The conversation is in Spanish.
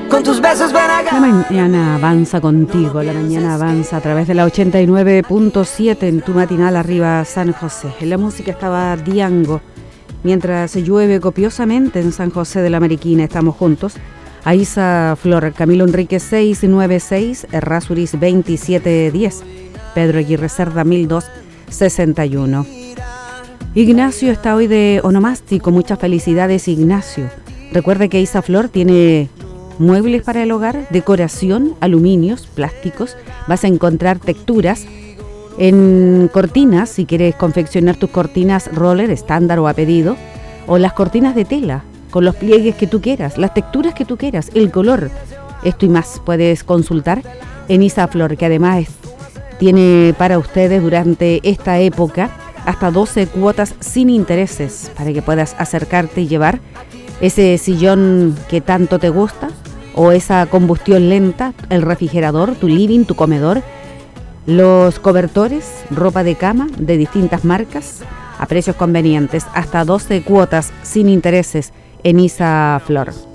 con tus besos ven acá. La mañana avanza contigo, la mañana avanza a través de la 89.7 en tu matinal arriba San José. En la música estaba Diango. Mientras llueve copiosamente en San José de la Mariquina, estamos juntos. Aiza Flor, Camilo Enrique 696, Errázuriz 2710, Pedro Aguirre Cerda 1261. Ignacio está hoy de onomástico, muchas felicidades Ignacio. Recuerde que Aiza Flor tiene muebles para el hogar, decoración, aluminios, plásticos. Vas a encontrar texturas en cortinas, si quieres confeccionar tus cortinas roller, estándar o a pedido, o las cortinas de tela, con los pliegues que tú quieras, las texturas que tú quieras, el color. Esto y más puedes consultar en Aiza Flor, que además tiene para ustedes durante esta época hasta 12 cuotas sin intereses para que puedas acercarte y llevar ese sillón que tanto te gusta o esa combustión lenta, el refrigerador, tu living, tu comedor, los cobertores, ropa de cama de distintas marcas a precios convenientes, hasta 12 cuotas sin intereses en Aiza Flor.